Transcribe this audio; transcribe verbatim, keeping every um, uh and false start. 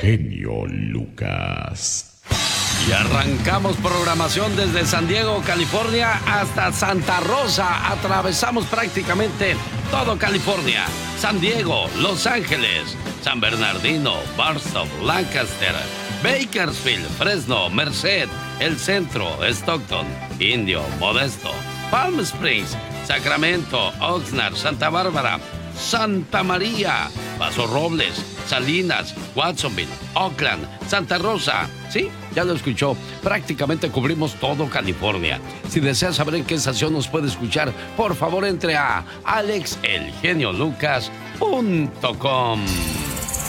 genio Lucas. Y arrancamos programación desde San Diego, California, hasta Santa Rosa. Atravesamos prácticamente todo California. San Diego, Los Ángeles, San Bernardino, Barstow, Lancaster, Bakersfield, Fresno, Merced, El Centro, Stockton, Indio, Modesto, Palm Springs, Sacramento, Oxnard, Santa Bárbara, Santa María, Paso Robles, Salinas, Watsonville, Oakland, Santa Rosa. Sí, ya lo escuchó. Prácticamente cubrimos todo California. Si desea saber en qué estación nos puede escuchar, por favor entre a alex el genio lucas punto com.